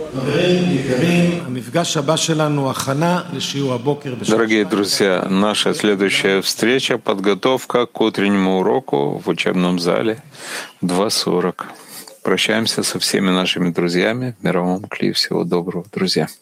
Дорогие друзья, наша следующая встреча — подготовка к утреннему уроку в учебном зале 2:40. Прощаемся со всеми нашими друзьями в мировом кле. Всего доброго, друзья.